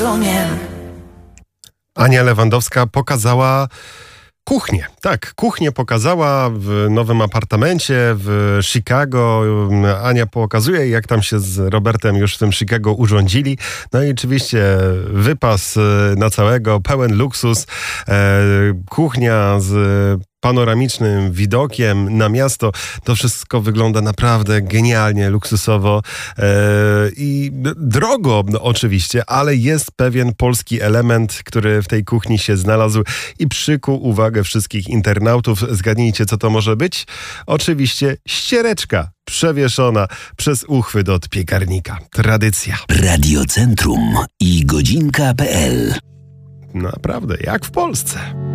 Ania Lewandowska pokazała kuchnię. Tak, kuchnię pokazała w nowym apartamencie w Chicago. Ania pokazuje, jak tam się z Robertem już w tym Chicago urządzili. No i oczywiście wypas na całego, pełen luksus. Kuchnia z panoramicznym widokiem na miasto. To wszystko wygląda naprawdę genialnie, luksusowo i drogo oczywiście, ale jest pewien polski element, który w tej kuchni się znalazł i przykuł uwagę wszystkich internautów. Zgadnijcie, co to może być? Oczywiście ściereczka przewieszona przez uchwyt od piekarnika. Tradycja. Radiocentrum i godzinka.pl. Naprawdę, jak w Polsce.